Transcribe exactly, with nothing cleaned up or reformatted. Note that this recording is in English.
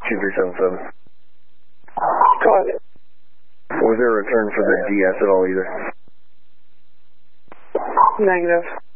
two three seven seven. Go ahead. Was there a return for the D S at all either? Negative.